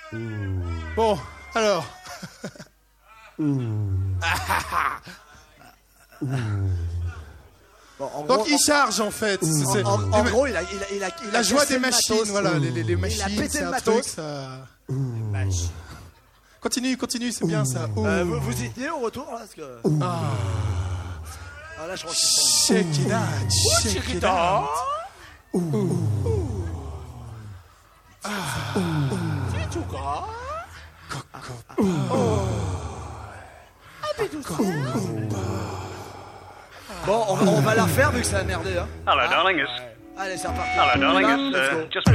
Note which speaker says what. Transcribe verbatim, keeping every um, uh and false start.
Speaker 1: Bon, alors.
Speaker 2: Bon, en
Speaker 1: Donc
Speaker 2: gros,
Speaker 1: il charge en fait. C'est- c'est-
Speaker 2: en, en- en
Speaker 1: les-
Speaker 2: gros, il a, il a, il a, il a
Speaker 1: la joie
Speaker 2: cassé
Speaker 1: des
Speaker 2: le
Speaker 1: machines,
Speaker 2: matos.
Speaker 1: voilà, les, les, les machines,
Speaker 2: Il a pété
Speaker 1: c'est
Speaker 2: le
Speaker 1: un
Speaker 2: matos.
Speaker 1: truc, ça. Continue, continue, c'est bien ça. Ouh.
Speaker 2: Euh, vous, vous y tenez au retour là, parce que...
Speaker 1: Ah.
Speaker 2: Ah, là, je crois que c'est
Speaker 1: Shake it out, shake it out.
Speaker 2: Bon, on, on va la refaire vu que ça a merdé. Hein.
Speaker 3: Hello, darling. It's
Speaker 2: Allez, c'est reparti.
Speaker 3: hello, darling.
Speaker 2: Là,
Speaker 3: It's
Speaker 2: let's
Speaker 3: uh,
Speaker 2: go.
Speaker 3: just